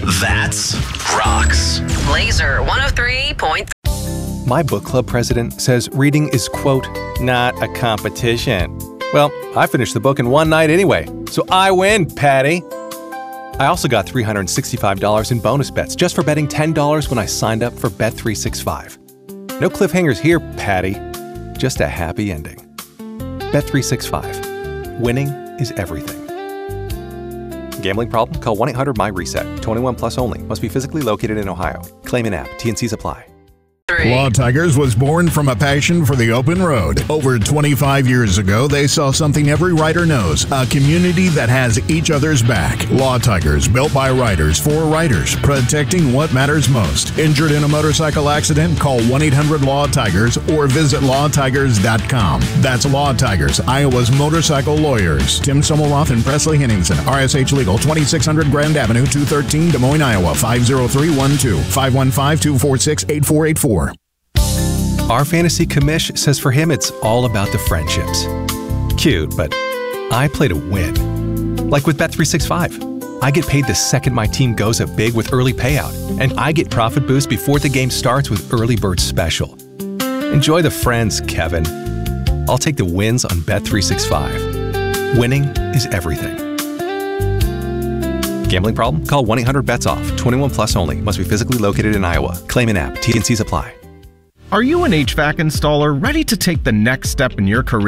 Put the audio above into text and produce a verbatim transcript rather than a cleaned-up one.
That's rocks. Laser one oh three point three. My book club president says reading is, quote, not a competition. Well, I finished the book in one night anyway, so I win, Patty. I also got three hundred sixty-five dollars in bonus bets just for betting ten dollars when I signed up for Bet three sixty-five. No cliffhangers here, Patty. Just a happy ending. Bet three sixty-five. Winning is everything. Gambling problem? Call one eight hundred my reset. twenty-one plus only. Must be physically located in Ohio. Claim in app. T N Cs apply. Law Tigers was born from a passion for the open road. Over twenty-five years ago, they saw something every rider knows, a community that has each other's back. Law Tigers, built by riders for riders, protecting what matters most. Injured in a motorcycle accident? Call one eight hundred law tigers or visit law tigers dot com. That's Law Tigers, Iowa's motorcycle lawyers. Tim Sommelroth and Presley Henningsen, R S H Legal, twenty-six hundred Grand Avenue, two thirteen, Des Moines, Iowa, five oh three one two, five one five, two four six, eight four eight four. Our fantasy commish says for him it's all about the friendships. Cute, but I play to win. Like with Bet three sixty-five. I get paid the second my team goes up big with early payout, and I get profit boost before the game starts with Early Bird Special. Enjoy the friends, Kevin. I'll take the wins on Bet three sixty-five. Winning is everything. Gambling problem? Call one eight hundred bets off. twenty-one plus only. Must be physically located in Iowa. Claim in app. T N Cs apply. Are you an H V A C installer ready to take the next step in your career?